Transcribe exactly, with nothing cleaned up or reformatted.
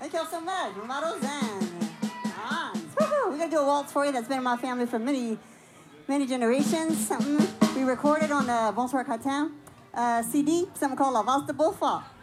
Thank y'all so much. Roseanne. We're going to do a waltz for you that's been in my family for many, many generations. Something we recorded on the Bonsoir Cartin uh, C D, something called La Valse de Beaufort.